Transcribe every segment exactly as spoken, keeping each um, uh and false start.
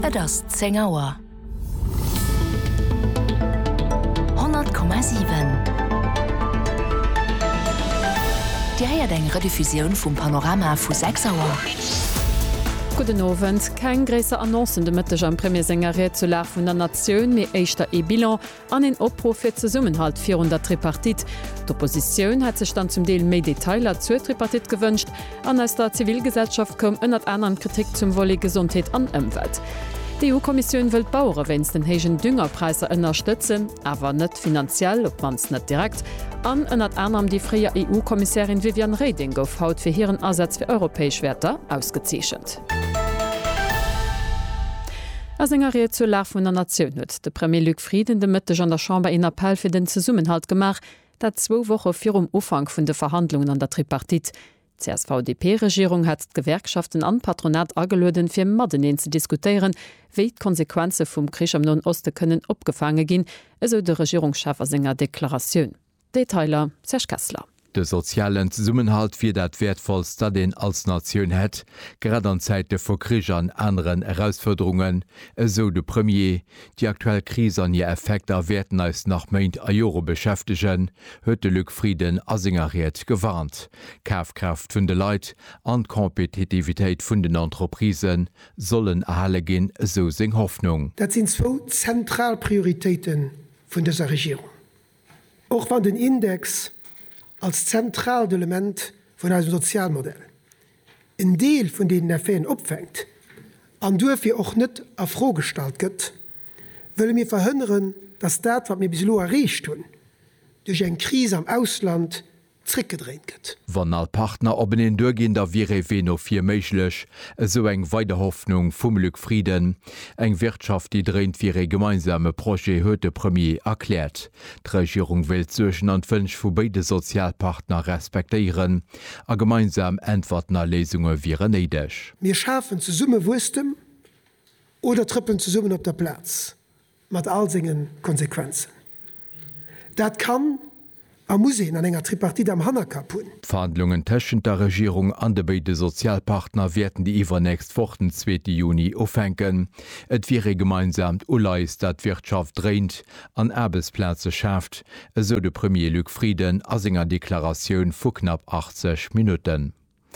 Et ass zehn Auer. hundert Komma sieben. Di heiert eng Rediffusion vum Panorama vu sechs Auer. Guten Abend. Kein gräser Annoncen de Mëtteg am Premiersängeriert zu la vun der Nationun mé éichter e-Bilan an en Opruf fir ze Summenhalt vierhundert Tripartit. D'Opposition hat sech dann zum Deel méi Detailer zur Tripartit gewünscht, an als der Zivilgesellschaft kom ënnert anderen Kritik zum Wolle Gesundheit an Umwelt. Die E U-Kommission will Bauern wenns den hegen Düngerpreise unterstützen, aber net finanziell, ob mans net direkt. An ënnert anderem die freie E U-Kommissarin Viviane Reding gouf haut fir hireieren Ersatz fir europäesch Wertter ausgezeechent. Als engeriert zu la vun der Nationun huet de Premier Luc Frieden de Mëtteg an der Chambre en Appell fir den Zesummenhalt gemach, dat zwo woche fir um Ufang vun de Verhandlungen an der Tripartit. C S V D P-Regierung hat Gewerkschaften an Patronat agelöden fir Madeneen ze diskutieren, wéi d'Konsequenze vum Krich am Nonoste kënnen opgefangen ginn, eso de Regierungschafer senger Deklaratioun. Detailer Serge Kessler. De sozialen Summenhalt fir dat wertvollster den als Nationun hett, grad an Zeite vor Krich an anderen Herausforderungen, eso de Premier, die aktuelle Krise an je Effekter werden als nach Meint a Euro beschäftigen, huet de Luc Frieden asingeriert gewarnt. Kaufkraft vun de Leiit an Kompetitivitéit vun den Entreprisen sollen erhalle gin, so seg Hoffnung. Dat sind zwo Zentralprioritäten vun dieser Regierung. Auch wann den Index als zentrales Element von einem Sozialmodell ein Deel von denen er Feen opfängt, an dürfen auch nicht afrogestaltet, will mir verhindern, dass das, was wir bis lo erreicht tun, durch eine Krise am Ausland zurückgedreht wird. Wann all Partner op en durchgehen, da wäre we noch vier méiglech, so eng weiter Hoffnung vum Luc Frieden, eng Wirtschaft, die dreht fir e gemeinsame Projekt huet de Premier erklärt. Die Regierung will zwischen an Wünsch vu beide Sozialpartner respektieren, a gemeinsam entwartner Lesungen wären neidech. Wir schaffen zu Summe Wustem oder trippeln zu Summen op der Platz, mat all singen Konsequenzen. Dat kann am Museen an enger Tripartit am Hanner kapun. Verhandlungen tschen der Regierung an de beide Sozialpartner werden die iwwernächst vor den zweiten Juni aufhängen. Et wäre gemeinsam Uleis dat Wirtschaft dreht, an Erbesplätze schafft, so de Premier Luc Frieden as enger Deklaration vu knapp achtzig Minuten.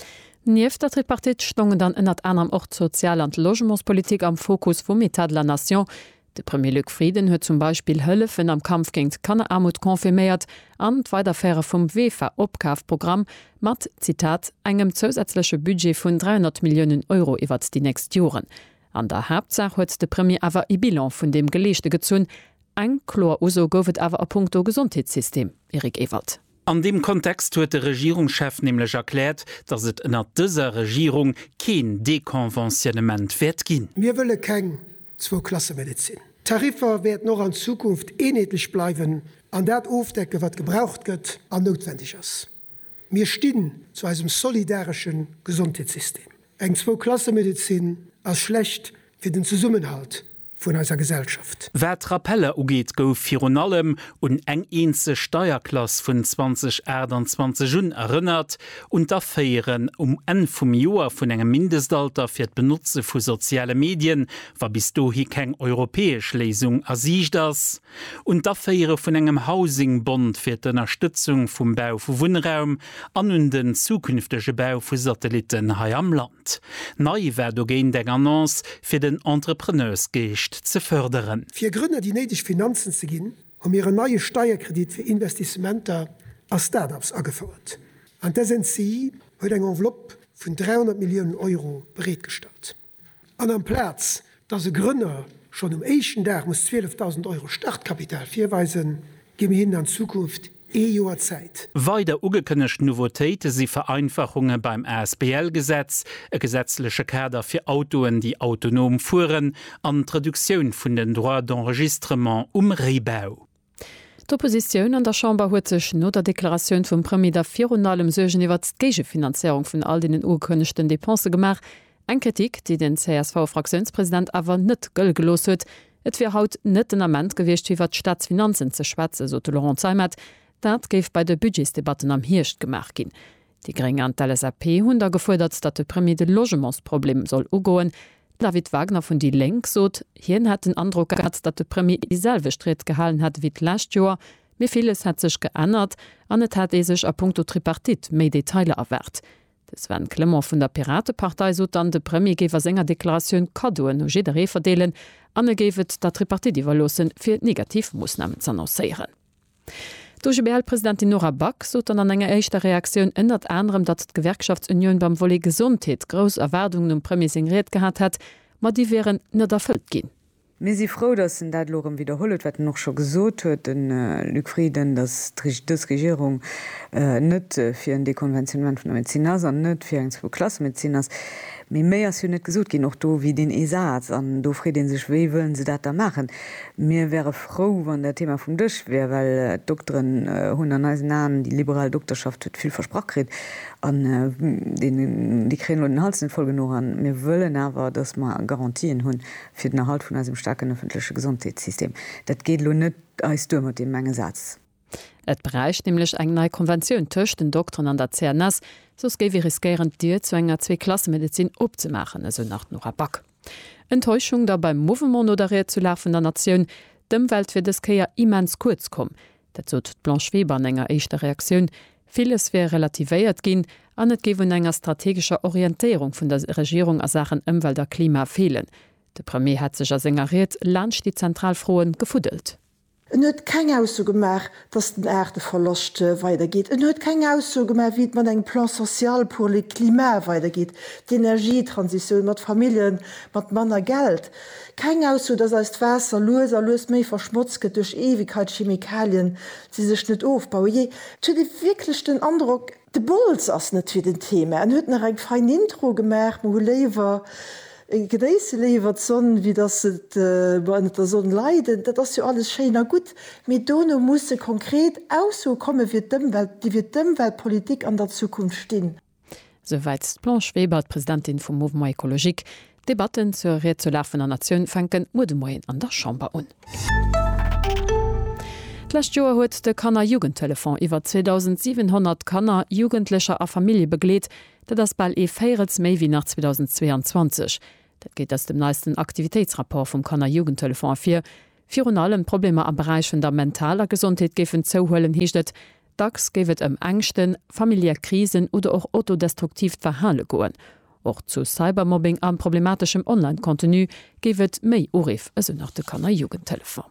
Nief der Tripartit stongen dann ënnert anderem Ort Sozial- und Logementspolitik am Fokus vum Etat de la Nation. De Premier Luc Frieden huet zum Beispiel Hëllefen am Kampf géint Kannearmut konfirméiert an d'Weiterfäre vum W E F A-Opkafprogramm mat, Zitat, engem zusätzliche Budget vun dreihundert Millionen Euro iwwer die nächst Joren. An der Hauptsach huet de Premier awer e Bilan vun dem Geleeschte gezun, eng Chlor uso goufet awer a Punkto Gesundheitssystem. Erik Ewald. An dem Kontext huet der Regierungschef nämlich erklärt, dass es in dieser Regierung kein Dekonventionement wird gehen. Wir wollen kein Zwei-Klasse-Medizin. Tarifer werden noch an Zukunft ähnlich bleiben, an dat aufdecken, was gebraucht wird, an notwendig ist. Wir stehen zu einem solidarischen Gesundheitssystem. Eine Zwei-Klasse-Medizin ist schlecht für den Zusammenhalt von unserer Gesellschaft. Wer Rappelle ugeht gouf virun allem und eng eenze Steuerklasse vun zwanzig einundzwanzig Jun erinnert und dafeieren um en vum Joer vun engem Mindestalter fir d Benutze vu soziale Medien war bis do hi keng europäesch Lesung asiich das und dafeiere vun engem Housingbond fir d Unterstützung vum Bau vu Wohnraum an hun den zukünftege Bau vu Satelliten ha am Land. Nei wer do géint eng Annonce fir den Entrepreneursgeest zu fördern. Für Gründer, die nötig Finanzen zu gehen, haben ihre neue Steuerkredit für Investimenter als Startups angefordert. An der sind sie heute eine Enveloppe von dreihundert Millionen Euro bereitgestellt. An einem Platz, dass ein Gründer schon am ersten Tag muss zwölftausend Euro Startkapital vorweisen, geben wir ihnen in Zukunft E-Jahr Zeit. Weiter ugekönnecht Novotéite sie Vereinfachungen beim A S B L-Gesetz, e gesetzliche Kader für Autoen, die autonom fuhren, an Traduction vun den Droit d'Enregistrement um Rebau. D'Opposition an der Chamber huet sech no der Deklaration vum Premier der virunalem Segen iwwer d'Gege Finanzierung vun all den urkönnechten Depense gemach, eng Kritik, die den C S V-Fraktionspräsident awer net gëll gelos huet, et fir haut net den Amment gewichtcht iwwer d'Staatsfinanzen ze schwäze, so Laurent Seimet. Dat geif bei de Budgetsdebatten am Hirscht gemacht gin. Die geringe an L S A P hunn da gefordert, dat de Premier de Logementsproblem soll ugoen. David Wagner vun die Lenk sot, hien hat den Andruck gehabt, dat de Premier dieselbe Stret gehalen hat wie last Joer, mir vieles hat sich geändert, an net hat e sech a Punkto Tripartit méi Detaile erwert. Das waren Klemmer vun der Piratepartei so dann de Premiergewer Sänger Deklaration Kadoen no Gedere verdeelen, angeget dat Tripartit diewerlossen fir Negativmusnahmen zu annoncéieren. D G B L-Präsidentin Nora Back sot an an enger eichter Reaktion ënnert anderem, dat d Gewerkschaftsunion beim Wollle Gesundheet gros Erwerdungen um Premiersinggreet gehabt hat, mat die wären net erfüllt gin. Mir si froh, dass in dat Lorem wiederholet wat noch schon gesot huet den äh, Lüfrieden, dass das Regierung äh, net äh, fir en Dekonventionment von der Mediziners an net fir eng Klassemediziners. Mi méi as hun net gesot gin noch do wie den Esatz an dofri den sech weweln se dat da machen. Mir wäre froh, wann der Thema vum Dich wär, weil äh, Doktoren hun äh, an Namen die liberale Doktorschaft huet viel versprachkrit an äh, den die Kräne und den Halsen voll noch an. Mir wëllen awer dats ma Garantien hunn fir den Erhalt vun as dem starken öffentliche Gesundheitssystem. Dat geht lo net als du mit dem Mengesatz. Et bereicht nämlich eng neue Konvention töcht den Doktoren an der C N S, sos gewi riskieren Dir zu enger zwei Klassenmedizin opzumachen, also nach Nora Back. Enttäuschung da beim Movement moderiert zu laufen der Nation, dem Welt wird es keier immens kurz kommen. Dazu tut Blanche Weber an enger echter Reaktion. Vieles wäre relativiert gin, an net gewen enger strategischer Orientierung von der Regierung a Sachen Umwelt der Klima fehlen. De Premier hat sich als engeriert Land die Zentralfroen gefudelt. En huet keng ausgemacht, dats den Äerde verlochte weitergeht. En huet keng ausgemacht, wie man eng Plan sozial pour le Klima weitergeht, d'Energietransition mat Familien, mat Manner Geld. Keng aus, dats als Wässer loser los méi verschmutzket durch Ewigkeit Chemikalien, sie sech net aufbau. Je zu de wirklich den Andruck de Bolz ass net wie den Thema. En huet nach eng fein Intro gemerk, mo lewer. Gedéise lewert sonn wie das et äh, der Sonn leiden, dat das ja alles scheiner gut. Mit Dono muss konkret aus so komme wie die wir Dëmweltpolitik an der Zukunft stehen. Soweit Blanche Weber, Präsidentin vom Movement Ökologik. Debatten zur Rätsellaufen der Nation fänken Mudemoien an der Chamber un. Last Joer huet de Kanner Jugendtelefon iwwer zweitausendsiebenhundert Kanner Jugendlicher a Familie begleet, dat das ball e féiertz méi wie nach zweitausendzweiundzwanzig. Dat geht aus dem neisten Aktivitätsrapport vom Kanner Jugendtelefon fir. Fi allem Probleme am Bereich vun der mentaler Gesundheit gefen zouhhöllen hiechtet, dacks gewet em engchten, familiär Krisen oder auch autodestruktiv verhale goen. Och zu Cybermobbing am problematischem Online-Kontinu gewet méi Urif also nach de Kanner Jugendtelefon.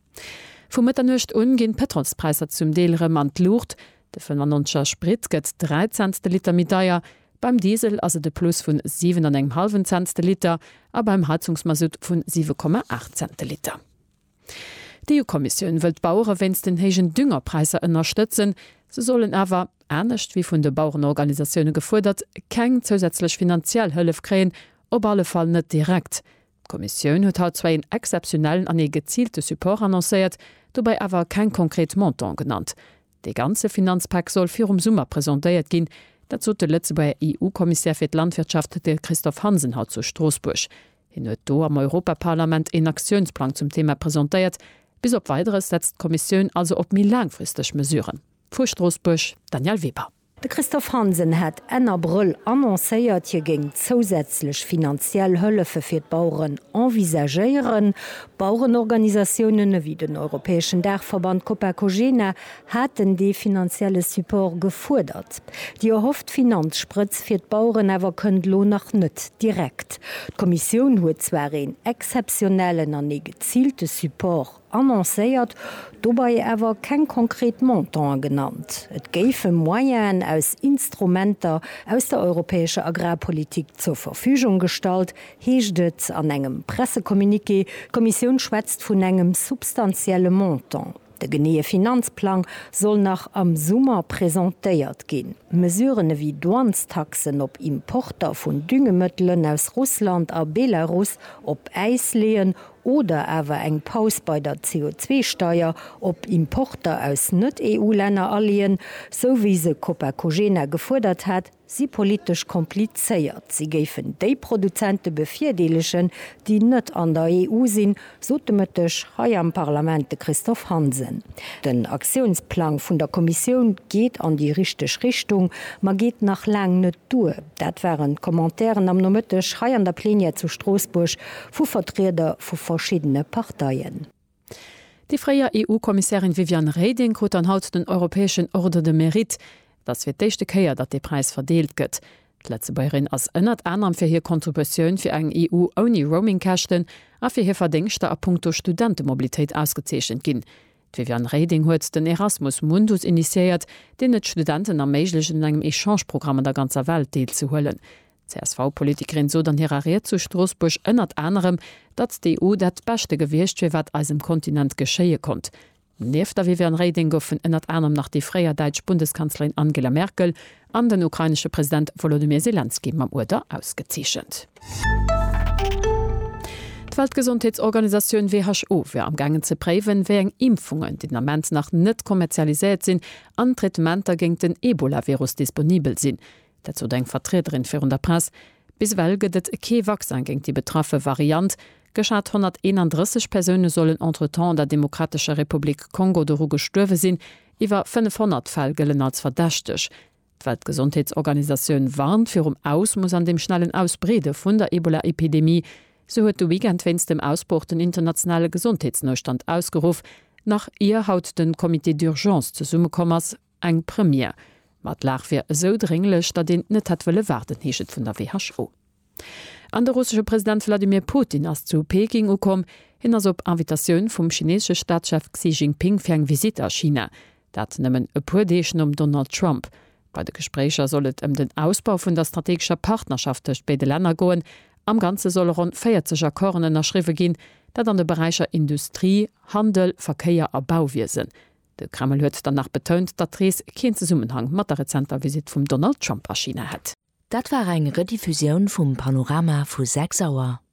Vo Mëtternecht un ginn Petrolspreiser zum Deelre mant Lucht, de fünfundneunziger Sprit gëtt dreizehn Liter Medaier, beim Diesel also de Plus vun sieben Komma fünf Cent Liter, a beim Heizungsmasut vun sieben Komma acht Cent Liter. Die E U-Kommission wëlt Bauer wenns den hegen Düngerpreiser ënnerstëtzen, se sollen awer ernstnecht wie vun de Bauernorganisationune gefordert, keng zusätzlich finanziell Hëllef kräen, op alle Fall net direkt. Die Kommission huet haut zwei en exceptionellen an e gezielte Support annoncéiert, dobei awer kein konkret Montant genannt. De ganze Finanzpakt soll fir um Summer präsentéiert ginn, dazu de letze bei E U-Kommissär fir d Landwirtschaft de Christoph Hansen haut zu Straßburg. Hin huet do am Europaparlament en Aktionsplan zum Thema präsentéiert, bis op weiteres setzt Kommission also op mi langfristig mesureuren. Fu Straßburg, Daniel Weber. De Christoph Hansen hat en April annoncéiert hier ging zusätzlich finanziell Hëllefe fir d Bauern envisagéieren. Bauernorganisationen wie den Europäischen Dachverband Copacogena hatten de finanzielle Support gefordert. Die erhofft Finanzspritz fir d Bauern awer kënnt lo nach net direkt. D' Kommission huet zwar en exceptionellen an e gezielte Support annoncéiert, dobei awer kein konkret Montant genannt. Et géife Moyen aus Instrumenter aus der europäische Agrarpolitik zur Verfügung stalt, heeschtet an engem Pressekommuniqué, Kommission schwätzt vun engem substanzielle Montant. De genee Finanzplan soll nach am Summer präsentéiert gin. Mesurene wie Douanstaxen op Importer vun Düngemëttlen aus Russland a Belarus op Eis lehen oder awer eng Paus bei der C O zwei Steuer op Importer aus net-E U-Länner allien, so wie se Copacogena gefordert hat, sie politisch kompliziert. Sie géfen déi Produzente befirdeelechen, die net an der E U sinn, so demëttech hai am Parlament de Christoph Hansen. Den Aktionsplan vun der Kommission geht an die richteg Richtung, ma geht nach lang net due. Dat wären Kommentaren am nomëttech hai an der Plänie zu Straßburg vu Vertreter vu verschiedene Parteien. Die freie E U-Kommissarin Viviane Reding hat an haut den Europäischen Orde de Merit, das wird d'échte Käier, dat de Preis verdeelt gëtt. Letze Beirin ass ënnert anderem fir hir Kontributionioun fir eng E U oni Roaming-Kächten a fir hir verdingchte a Punkto Studentenmobilitéit ausgezeechen ginn. Viviane Reding huet den Erasmus Mundus initiiert, den et Studenten am méiglechen engem Echangeprogramm der ganzer Welt deel zu hëllen. C S V-Politikerin so dann hierariert zu Straßburg ënnert anderem, dat d' E U dat beste gewircht wie wat als im Kontinent geschéie konnt. Neef der Viviane Reding goffen ënnert anderem nach die freier Deitsch Bundeskanzlerin Angela Merkel an den ukrainische Präsident Volodymyr Zelensky am Urder ausgezeechent. Die Weltgesundheitsorganisation W H O wär am gangen ze préwen wé eng Impfungen, die Nament nach net kommerzialisiert sinn, an Treatmenter géint den Ebola-Virus disponibel sinn. Dazu denkt Vertreterin für der Presse, biswell gedet e Keewachsen gegen die betraffe Variant, geschat hunderteinunddreißig Personen sollen entretemps der Demokratische Republik Kongo doru gestürwe sinn, iwwer fünfhundert Fall gelen als verdächtig. Die Weltgesundheitsorganisation warnt für um aus muss an dem schnellen Ausbrede vun der Ebola-Epidemie, so huet du Weekend wenns dem Ausbruch den internationale Gesundheitsneustand ausgeruf, nach ihr haut den Komitee d'urgence zu Summekommers eng Premier. mat lach fir so dringlech, dat den net hat wëlle warten heeget vun der W H O. An der russische Präsident Wladimir Putin ass zu Peking ukom, hin ass op Invitationun vum chinesche Staatschef Xi Jinping fir eng Visit a China. Dat nëmmen e puerdeechen um Donald Trump. Bei de Gesprächer sollet ëm den Ausbau vun der strategischer Partnerschaft durch beide Länder goen, am ganze soll rund vierzig Akkoren erschriwe ginn, dat an de Bereicher Industrie, Handel, Verkeier a Bauwiesen. De Kreml huet danach betont, dat Dres kein Zusammenhang mat der rezenter Visit vum Donald Trump a China hat. Dat war eng Rediffusion vum Panorama vu sechs Auer.